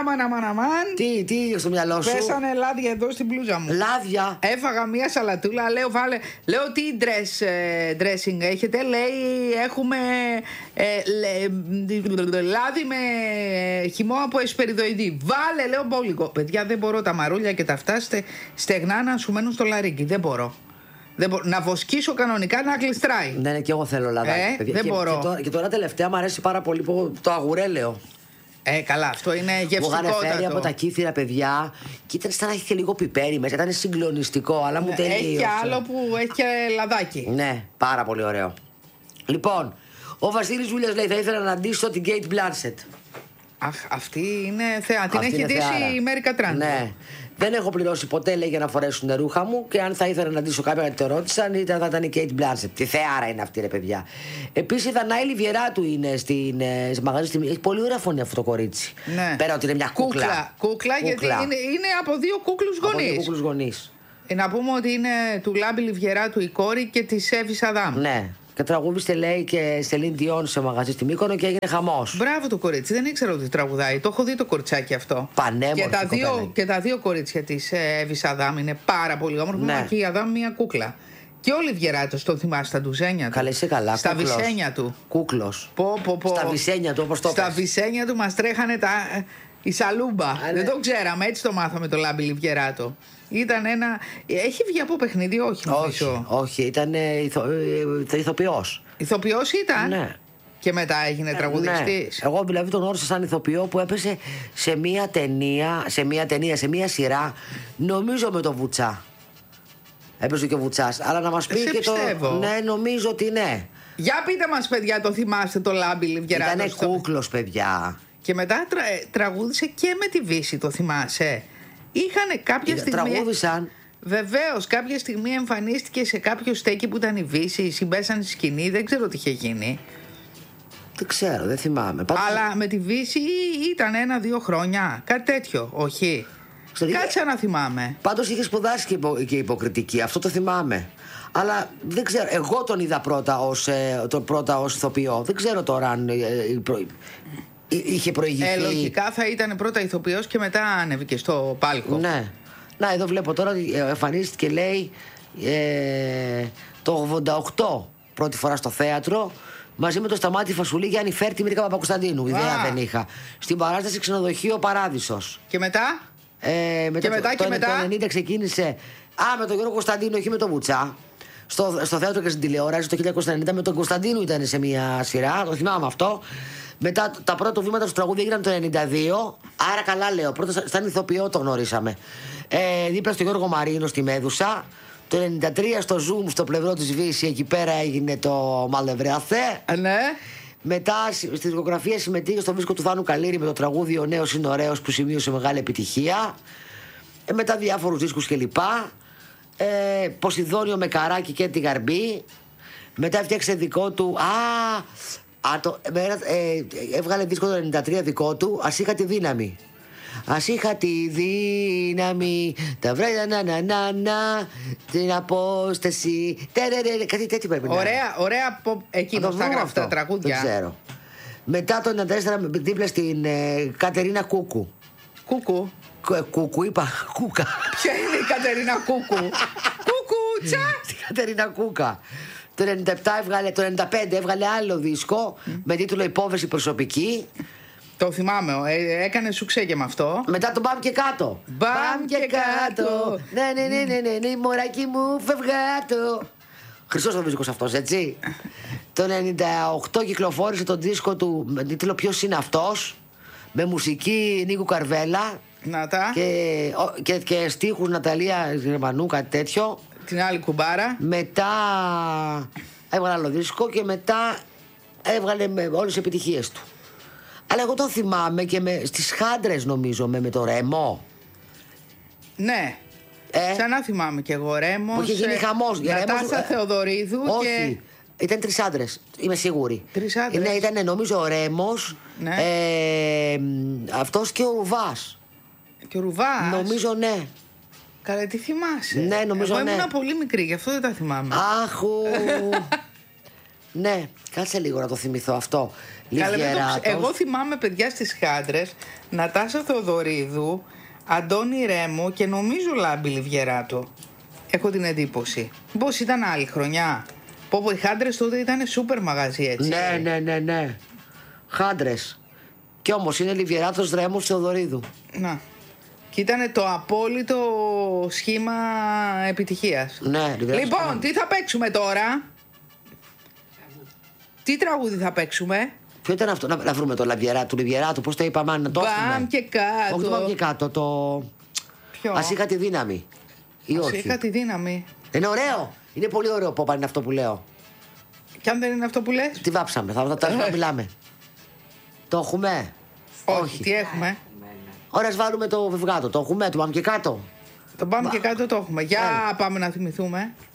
αμάν. Τι στο μυαλό σου? Πέσανε λάδια εδώ στην μπλούζα μου. Λάδια. Έφαγα μία σαλατούλα, λέω τι dressing έχετε, λέει έχουμε λάδι με χυμό από εσπεριδοειδή. Βάλε, λέω μπόλικο. Παιδιά, δεν μπορώ τα μαρούλια και τα φτάσετε στεγνά να σου μένουν στο λαρίκι. Δεν μπορώ. Να βοσκήσω κανονικά να γλιστράει. Ναι, και εγώ θέλω λαδάκι, παιδιά. Δεν μπορώ. Και τώρα τελευταία μου αρέσει πάρα πολύ το αγουρέλαιο. Καλά, αυτό είναι γευστικότατο. Μου είχαν φέρει από τα Κύθυρα, παιδιά, και ήταν σαν να έχει και λίγο πιπέρι μέσα. Ήταν συγκλονιστικό, αλλά μου τελείωσε. Έχει και άλλο που έχει και λαδάκι. Ναι, πάρα πολύ ωραίο. Λοιπόν, ο Βασίλης Ζούλιας λέει: θα ήθελα να αντίσω την Kate Blanchett. Αχ, αυτή είναι θεά. Την έχει ντύσει η Μέρικα Τραντ. Ναι. Δεν έχω πληρώσει ποτέ, λέει, για να φορέσουν τα ρούχα μου, και αν θα ήθελα να ντύσω κάποια, γιατί το ρώτησαν, θα ήταν η Kate Blanchett. Τι θεάρα είναι αυτή, ρε παιδιά. Επίσης, η Δανάη Βιεράτου είναι στην μαγαζί. Έχει πολύ ωραία φωνή αυτό το κορίτσι. Ναι. Πέρα ότι είναι μια κούκλα. Κούκλα, γιατί είναι από δύο κούκλους γονείς. Να πούμε ότι είναι του Λάμπη Βιεράτου η κόρη και της Εύης Αδάμ. Ναι. Και τραγούδιστε, λέει, και Σελίν Διόν σε μαγαζί στη Μύκονο και έγινε χαμός. Μπράβο το κορίτσι, δεν ήξερα ότι τραγουδάει. Το έχω δει το κοριτσάκι αυτό. Πανέμορφη. Και τα δύο κορίτσια της Εύης Αδάμ είναι πάρα πολύ όμορφα. Ναι. Και η Αδάμ μια κούκλα. Και όλοι οι Βιεράτος τον θυμάσαι στα ντουζένια του. Καλέ, είσαι καλά. Στα βυσένια του. Κούκλος. Στα βυσένια του, όπως το Στα βυσένια του μας τρέχανε η σαλούμπα. Δεν το ξέραμε, έτσι το μάθαμε το Λάμπη Λιβιεράτο. Ήταν ένα. Έχει βγει από παιχνίδι, όχι. Όχι, ήταν ηθοποιός. Ηθοποιός ήταν. Ναι. Και μετά έγινε τραγουδιστής. Ναι. Εγώ δηλαδή τον όρισα σαν ηθοποιό που έπεσε σε μία σειρά, νομίζω με το Βουτσά. Έπαιζε και ο Βουτσάς. Αλλά να μας πει και πιστεύω. Ναι, νομίζω ότι ναι. Για πείτε μας, παιδιά, το θυμάστε το Λάμπη Λιβιεράτο? Ήτανε κούκλος, παιδιά. Και μετά τραγούδισε και με τη Βύση, το θυμάσαι? Είχανε κάποια στιγμή. Τραγούδισαν. Βεβαίως, κάποια στιγμή εμφανίστηκε σε κάποιο στέκι που ήταν η Βύση, συμπέσαν στη σκηνή, δεν ξέρω τι είχε γίνει. Δεν ξέρω, δεν θυμάμαι. Αλλά με τη Βύση ήταν 1-2 χρόνια, κάτι τέτοιο, όχι? Κάτσε να θυμάμαι. Πάντως είχε σπουδάσει και υποκριτική, αυτό το θυμάμαι. Αλλά δεν ξέρω, εγώ τον είδα πρώτα ως ηθοποιό. Δεν ξέρω τώρα αν είχε προηγηθεί. Λογικά θα ήταν πρώτα ηθοποιός και μετά ανέβηκε στο πάλκο. Ναι. Να, εδώ βλέπω τώρα ότι εμφανίστηκε, λέει, το 88 πρώτη φορά στο θέατρο, μαζί με το Σταμάτη Φασουλή, Γιάννη Φέρτη, Μίρικα Παπακοσταντίνου. Ιδέα δεν είχα. Στην παράσταση Ξενοδοχείο Παράδεισος. Και μετά? Το 90 ξεκίνησε. Με τον Γιώργο Κωνσταντίνο, όχι με τον Βουτσά. Στο θέατρο και στην τηλεόραση το 1990 με τον Κωνσταντίνου ήταν σε μια σειρά. Το θυμάμαι αυτό. Μετά τα πρώτα βήματα στο τραγούδι έγιναν το 92. Άρα καλά λέω. Πρώτα σαν ηθοποιό το γνωρίσαμε. Δίπλα στο Γιώργο Μαρίνο στη Μέδουσα. Το 93 στο Zoom στο πλευρό της Βύση. Εκεί πέρα έγινε το Μαλεβρεαθέ. Ναι. Μετά στη δισκογραφία συμμετείχε στο δίσκο του Θάνου Καλήρη με το τραγούδι Ο Νέος είναι ωραίος, που σημείωσε μεγάλη επιτυχία. Μετά διάφορους δίσκους κλπ. Ποσειδόνιο με Καράκι και τη Γαρμπή. Μετά έφτιαξε δικό του. Έβγαλε δίσκο το 93 δικό του. Ας είχα τη δύναμη. Ας είχα τη δύναμη. Τα βράδια την απόσταση. Κάτι τέτοιο πρέπει να είναι. Ωραία εκείνος τα γράφει τα τραγούδια. Δεν ξέρω. Μετά το 94 δίπλα στην Κατερίνα Κούκου. Κούκου είπα. Κούκα. Ποια είναι η Κατερίνα Κούκου? Κούκουτσα. Στην Κατερίνα Κούκα. Το 95 έβγαλε άλλο δίσκο με τίτλο Υπόβεση προσωπική. Το θυμάμαι, έκανε σουξέ και με αυτό. Μετά τον Μπαμ και κάτω. Μπαμ και κάτω. Ναι, μωράκι μου, φευγάτο. Χρυσός ο δίσκος αυτός, έτσι. Το 98 κυκλοφόρησε τον δίσκο του με τίτλο Ποιος είναι αυτός, με μουσική Νίκου Καρβέλα. Να τα. Και στίχους Ναταλία Γερμανού, κάτι τέτοιο. Την άλλη κουμπάρα. Μετά έβγαλε άλλο δίσκο και μετά έβγαλε με όλες τις επιτυχίες του. Αλλά εγώ τον θυμάμαι και στις Χάντρες, νομίζω, με το Ρέμο. Ναι. Ξανά θυμάμαι και εγώ Ρέμος. Που είχε γίνει χαμός. Νατάσα Θεοδωρίδου. Όχι. Ήταν 3 άντρες, είμαι σίγουρη. 3 άντρες. Ναι, ήταν νομίζω ο Ρέμος, ναι. Αυτός και ο Ρουβάς. Και ο Ρουβάς. Νομίζω, ναι. Καλά, τι θυμάσαι? Ναι, νομίζω. Εγώ ήμουν πολύ μικρή, γι' αυτό δεν τα θυμάμαι. Άχου. Ναι, κάτσε λίγο να το θυμηθώ αυτό. Εγώ θυμάμαι, παιδιά, στις Χάντρες, Νατάσα Θεοδωρίδου, Αντώνη Ρέμο και νομίζω Λάμπη Λιβιεράτο. Έχω την εντύπωση. Πώς ήταν άλλη χρονιά. Πω οι Χάντρες τότε ήταν σούπερ μαγαζί, έτσι. Ναι. Χάντρες. Κι όμως είναι Λιβιεράτος, Ρέμος, Θεοδωρίδου. Να. Και ήταν το απόλυτο σχήμα επιτυχίας. Ναι, λοιπόν, τι θα παίξουμε τώρα? Τι τραγούδι θα παίξουμε? Ποιο ήταν αυτό, να βρούμε το του Λιβιεράτου, πώς το είπαμε, να το έχουμε. Μπαμ και κάτω. Όχι το μπαμ και κάτω, το... Ποιο? Ας είχα τη δύναμη. Ή όχι. Ας είχα τη δύναμη. Είναι ωραίο. Είναι πολύ ωραίο που είναι αυτό που λέω. Κι αν δεν είναι αυτό που λες? Τι βάψαμε, θα μιλάμε. Το έχουμε? Όχι, τι έχουμε? Ωραία, ας βάλουμε το Βευγάτο. Το έχουμε, το πάμε και κάτω. Το πάμε και κάτω, το έχουμε. Για πάμε να θυμηθούμε.